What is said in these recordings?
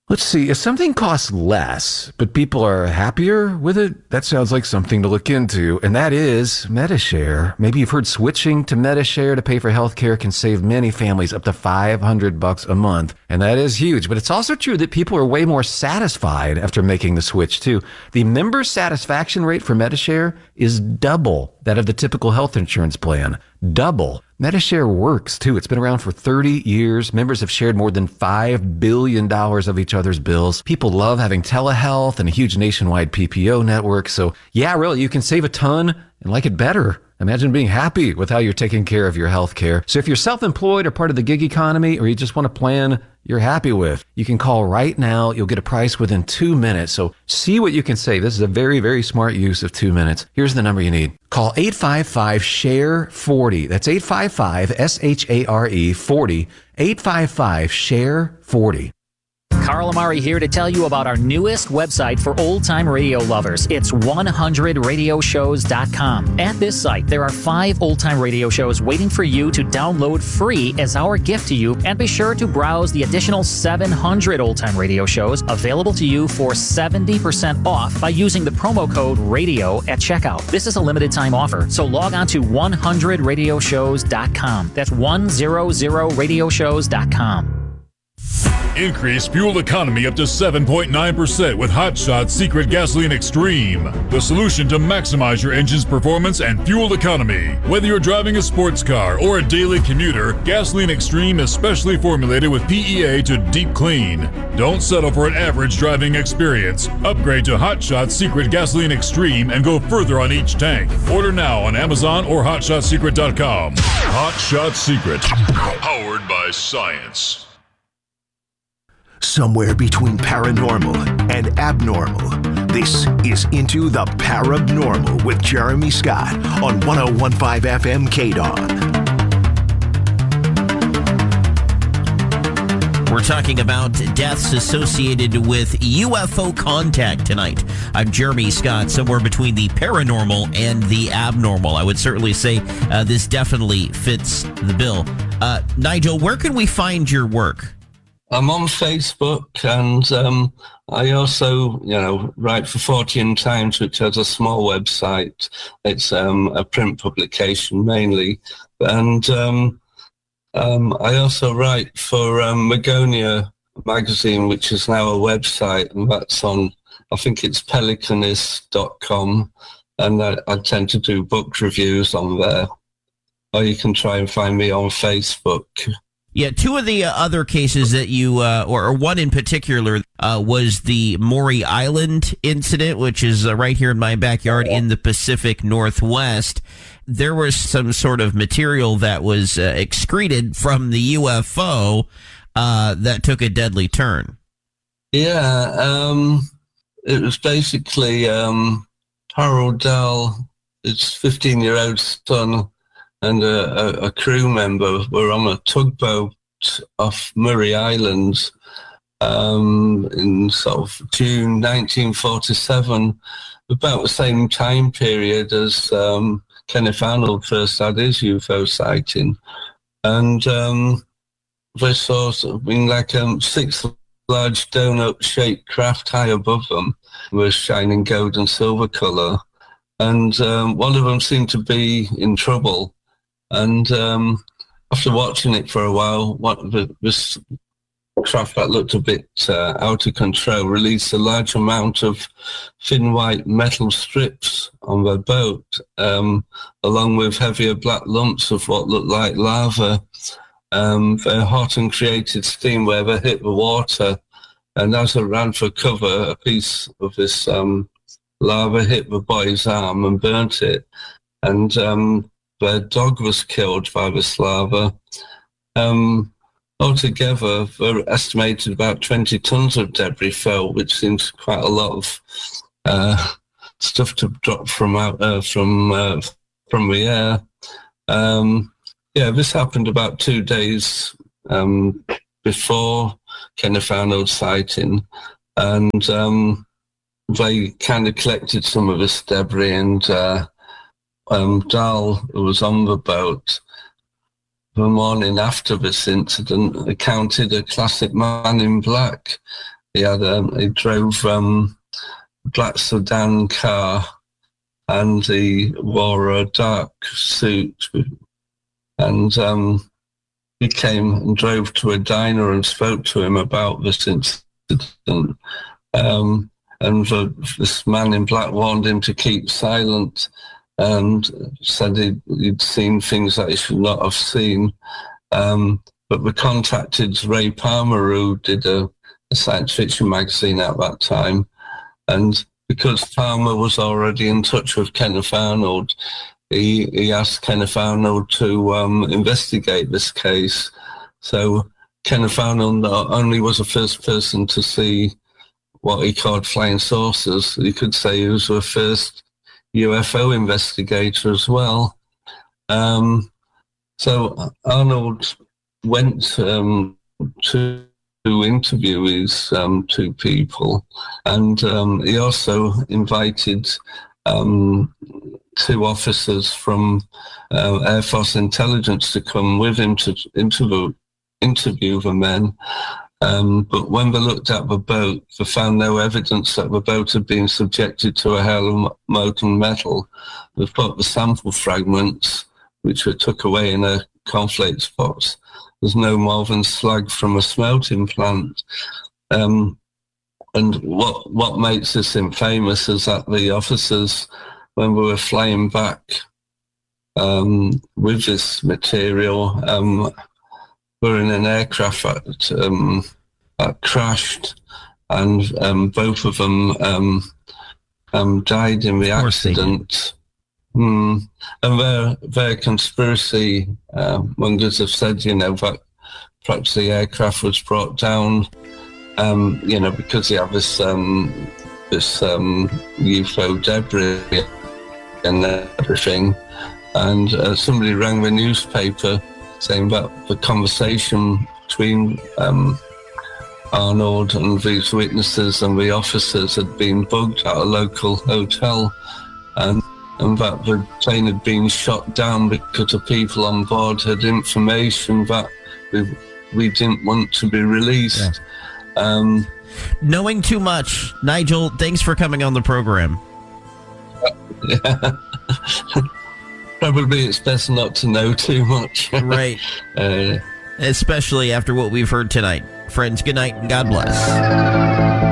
Let's see. If something costs less, but people are happier with it, that sounds like something to look into. And that is Medi-Share. Maybe you've heard switching to Medi-Share to pay for healthcare can save many families up to $500 a month. And that is huge. But it's also true that people are way more satisfied after making the switch too. The member satisfaction rate for Medi-Share is double that of the typical health insurance plan. Double. Medi-Share works too. It's been around for 30 years. Members have shared more than $5 billion of each other's bills. People love having telehealth and a huge nationwide PPO network. So yeah, really, you can save a ton and like it better. Imagine being happy with how you're taking care of your health care. So if you're self-employed or part of the gig economy, or you just want a plan you're happy with, you can call right now. You'll get a price within 2 minutes. So see what you can save. This is a very, very smart use of 2 minutes. Here's the number you need. Call 855-SHARE-40. That's 855-SHARE 40. 855-SHARE-40. Carl Amari here to tell you about our newest website for old-time radio lovers. It's 100radioshows.com. At this site, there are 5 old-time radio shows waiting for you to download free as our gift to you. And be sure to browse the additional 700 old-time radio shows available to you for 70% off by using the promo code RADIO at checkout. This is a limited-time offer, so log on to 100radioshows.com. That's 100radioshows.com. Increase fuel economy up to 7.9% with Hot Shot Secret Gasoline Extreme, the solution to maximize your engine's performance and fuel economy. Whether you're driving a sports car or a daily commuter, Gasoline Extreme is specially formulated with PEA to deep clean. Don't settle for an average driving experience. Upgrade to Hot Shot Secret Gasoline Extreme and go further on each tank. Order now on Amazon or HotShotSecret.com. Hot Shot Secret, powered by science. Somewhere between paranormal and abnormal, this is Into the Parabnormal with Jeremy Scott on 101.5 FM KDON. We're talking about deaths associated with UFO contact tonight. I'm Jeremy Scott, somewhere between the paranormal and the abnormal. I would certainly say this definitely fits the bill. Nigel, where can we find your work? I'm on Facebook, and I also, write for Fortean Times, which has a small website. It's a print publication mainly, and I also write for Magonia magazine, which is now a website, and that's on, I think it's pelicanist.com, and I tend to do book reviews on there. Or you can try and find me on Facebook. Yeah, 2 of the other cases that you, or one in particular, was the Maury Island incident, which is right here in my backyard in the Pacific Northwest. There was some sort of material that was excreted from the UFO that took a deadly turn. Yeah, it was basically Harold Dahl, his 15-year-old son, and a crew member were on a tugboat off Murray Island in sort of June 1947, about the same time period as Kenneth Arnold first had his UFO sighting. And they saw something like 6 large donut-shaped craft high above them was shining gold and silver colour. And one of them seemed to be in trouble. And after watching it for a while, this craft that looked a bit out of control released a large amount of thin white metal strips on their boat, along with heavier black lumps of what looked like lava. They're hot and created steam where they hit the water. And as it ran for cover, a piece of this lava hit the boy's arm and burnt it. And their dog was killed by this lava. Altogether, there are estimated about 20 tons of debris fell, which seems quite a lot of stuff to drop from the air. This happened about 2 days before Kenneth Arnold's sighting, and they kind of collected some of this debris, and Dahl, who was on the boat the morning after this incident, accounted a classic Man in Black. he drove black sedan car, and he wore a dark suit, and he came and drove to a diner and spoke to him about this incident. And this man in black warned him to keep silent and said he'd seen things that he should not have seen. But we contacted Ray Palmer, who did a science fiction magazine at that time. And because Palmer was already in touch with Kenneth Arnold, he asked Kenneth Arnold to investigate this case. So Kenneth Arnold not only was the first person to see what he called flying saucers, you could say he was the first UFO investigator as well. So Arnold went to interview these two people, and he also invited two officers from Air Force Intelligence to come with him to interview the men. But when they looked at the boat, they found no evidence that the boat had been subjected to a hail of molten metal. They've got the sample fragments, which were took away in a conflict box. There's no more than slag from a smelting plant. And what makes this infamous is that the officers, when we were flying back with this material, were in an aircraft that crashed, and both of them died in the accident. And their conspiracy mongers have said, that perhaps the aircraft was brought down, because they have this UFO debris and everything. And somebody rang the newspaper saying that the conversation between Arnold and these witnesses and the officers had been bugged at a local hotel, and that the plane had been shot down because the people on board had information that we didn't want to be released. Yeah. Knowing too much. Nigel, thanks for coming on the program. Yeah. Probably it's best not to know too much. Right. Especially after what we've heard tonight. Friends, good night and God bless.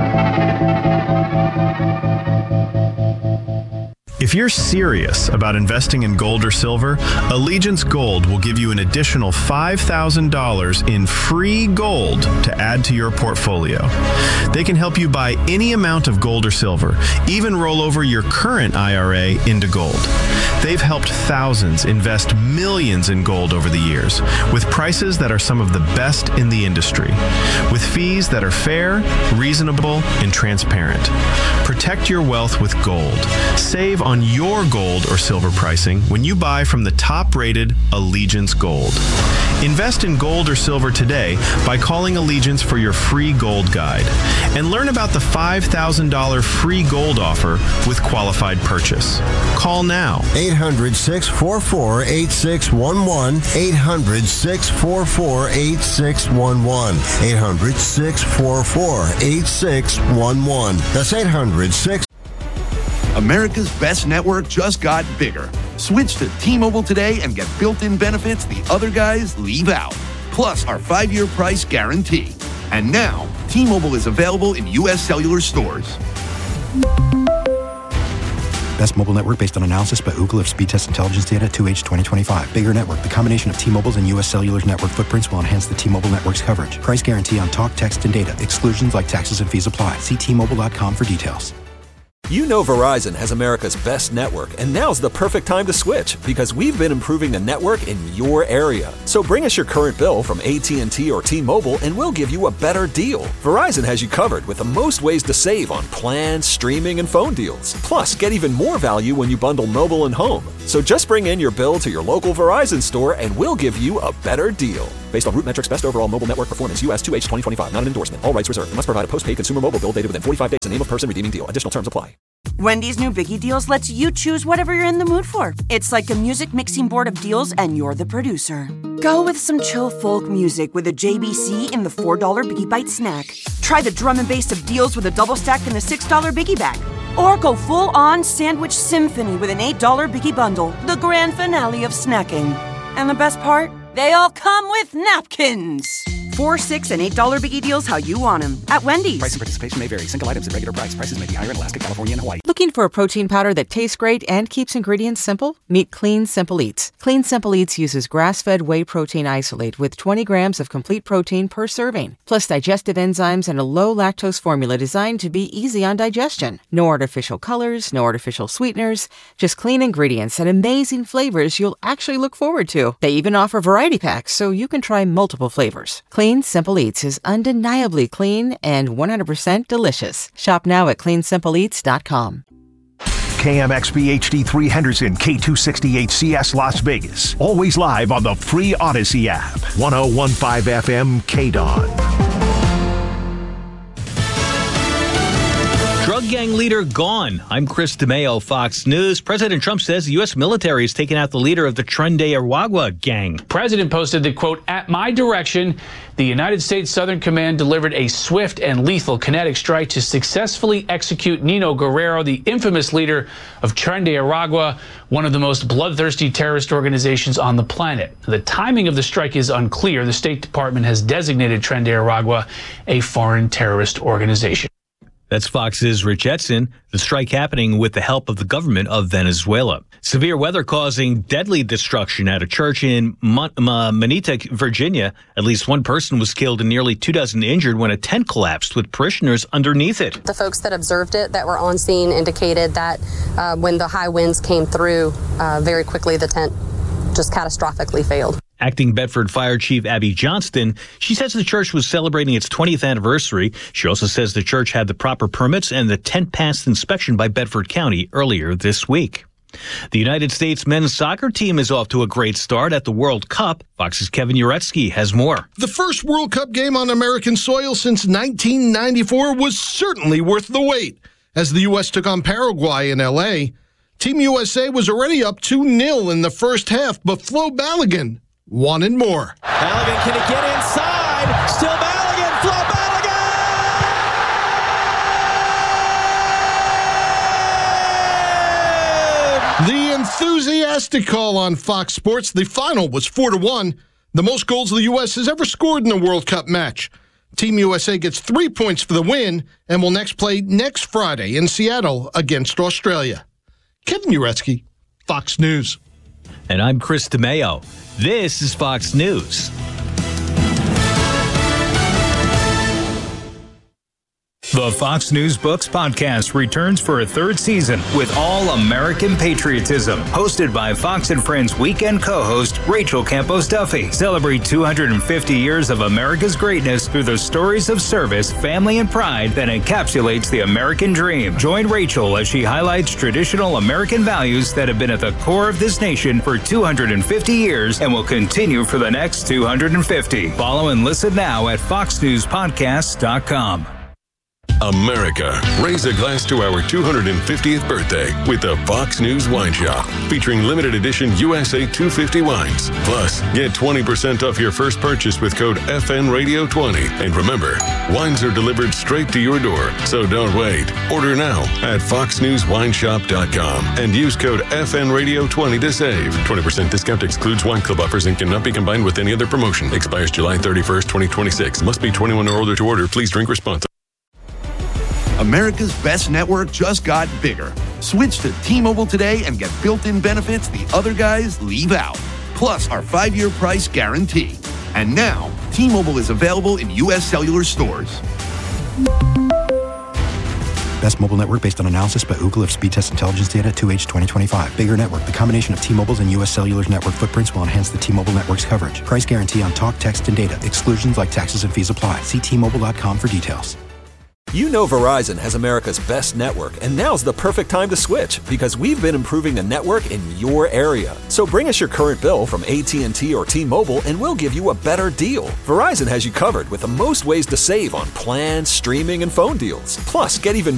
If you're serious about investing in gold or silver, Allegiance Gold will give you an additional $5,000 in free gold to add to your portfolio. They can help you buy any amount of gold or silver, even roll over your current IRA into gold. They've helped thousands invest millions in gold over the years, with prices that are some of the best in the industry, with fees that are fair, reasonable, and transparent. Protect your wealth with gold. Save on your gold or silver pricing when you buy from the top-rated Allegiance Gold. Invest in gold or silver today by calling Allegiance for your free gold guide, and learn about the $5,000 free gold offer with qualified purchase. Call now. 800-644-8611. 800-644-8611. 800-644-8611. That's 800-6. America's best network just got bigger. Switch to T-Mobile today and get built-in benefits the other guys leave out. Plus our 5-year price guarantee. And now, T-Mobile is available in U.S. cellular stores. Best mobile network based on analysis by Ookla of speed test intelligence data 2H 2025. Bigger network. The combination of T-Mobile's and U.S. Cellular's network footprints will enhance the T-Mobile network's coverage. Price guarantee on talk, text, and data. Exclusions like taxes and fees apply. See T-Mobile.com for details. You know Verizon has America's best network, and now's the perfect time to switch because we've been improving the network in your area. So bring us your current bill from AT&T or T-Mobile, and we'll give you a better deal. Verizon has you covered with the most ways to save on plans, streaming, and phone deals. Plus, get even more value when you bundle mobile and home. So just bring in your bill to your local Verizon store, and we'll give you a better deal. Based on Root Metrics Best Overall Mobile Network Performance, U.S. 2H 2025. Not an endorsement. All rights reserved. Must provide a postpaid consumer mobile bill dated within 45 days and name of person redeeming deal. Additional terms apply. Wendy's new Biggie Deals lets you choose whatever you're in the mood for. It's like a music mixing board of deals, and you're the producer. Go with some chill folk music with a JBC in the $4 Biggie Bite snack. Try the drum and bass of deals with a double stack and the $6 Biggie Bag. Or go full-on sandwich symphony with an $8 Biggie Bundle, the grand finale of snacking. And the best part? They all come with napkins. 4, $6, and $8 Biggie deals how you want them. At Wendy's. Price and participation may vary. Single items at regular price. Prices may be higher in Alaska, California, and Hawaii. Looking for a protein powder that tastes great and keeps ingredients simple? Meet Clean Simple Eats. Clean Simple Eats uses grass-fed whey protein isolate with 20 grams of complete protein per serving, plus digestive enzymes and a low-lactose formula designed to be easy on digestion. No artificial colors, no artificial sweeteners, just clean ingredients and amazing flavors you'll actually look forward to. They even offer variety packs so you can try multiple flavors. Clean Simple Eats is undeniably clean and 100% delicious. Shop now at cleansimpleeats.com. KMXP HD3 Henderson, K268CS Las Vegas. Always live on the free Odyssey app. 1015 FM KDON. Drug gang leader gone. I'm Chris DeMeo, Fox News. President Trump says the U.S. military has taken out the leader of the Tren de Aragua gang. President posted that, quote, "At my direction, the United States Southern Command delivered a swift and lethal kinetic strike to successfully execute Nino Guerrero, the infamous leader of Tren de Aragua, one of the most bloodthirsty terrorist organizations on the planet." The timing of the strike is unclear. The State Department has designated Tren de Aragua a foreign terrorist organization. That's Fox's Rich Edson. The strike happening with the help of the government of Venezuela. Severe weather causing deadly destruction at a church in Manatee, Virginia. At least one person was killed and nearly 24 injured when a tent collapsed with parishioners underneath it. The folks that observed it that were on scene indicated that when the high winds came through, very quickly the tent just catastrophically failed. Acting Bedford Fire Chief Abby Johnston, she says the church was celebrating its 20th anniversary. She also says the church had the proper permits and the tent passed inspection by Bedford County earlier this week. The United States men's soccer team is off to a great start at the World Cup. Fox's Kevin Uretsky has more. The first World Cup game on American soil since 1994 was certainly worth the wait. As the U.S. took on Paraguay in L.A., Team USA was already up 2-0 in the first half, but Flo Balogun wanted more. Balogun, can it get inside? Still Balogun, Flo Balogun! The enthusiastic call on Fox Sports. The final was 4-1, the most goals the U.S. has ever scored in a World Cup match. Team USA gets 3 points for the win and will next play next Friday in Seattle against Australia. Kevin Uretsky, Fox News. And I'm Chris DeMeo. This is Fox News. The Fox News Books podcast returns for a third season with all-American patriotism. Hosted by Fox and Friends weekend co-host Rachel Campos Duffy. Celebrate 250 years of America's greatness through the stories of service, family, and pride that encapsulates the American dream. Join Rachel as she highlights traditional American values that have been at the core of this nation for 250 years and will continue for the next 250. Follow and listen now at foxnewspodcast.com. America, raise a glass to our 250th birthday with the Fox News Wine Shop, featuring limited edition USA 250 wines. Plus, get 20% off your first purchase with code FNRadio20. And remember, wines are delivered straight to your door, so don't wait. Order now at foxnewswineshop.com and use code FNRadio20 to save. 20% discount excludes wine club offers and cannot be combined with any other promotion. Expires July 31st, 2026. Must be 21 or older to order. Please drink responsibly. America's best network just got bigger. Switch to T-Mobile today and get built-in benefits the other guys leave out. Plus our 5-year price guarantee. And now, T-Mobile is available in U.S. cellular stores. Best mobile network based on analysis by Ookla of speed test intelligence data 2H 2025. Bigger network. The combination of T-Mobile's and U.S. Cellular's network footprints will enhance the T-Mobile network's coverage. Price guarantee on talk, text, and data. Exclusions like taxes and fees apply. See T-Mobile.com for details. You know Verizon has America's best network, and now's the perfect time to switch because we've been improving the network in your area. So bring us your current bill from AT&T or T-Mobile, and we'll give you a better deal. Verizon has you covered with the most ways to save on plans, streaming, and phone deals. Plus, get even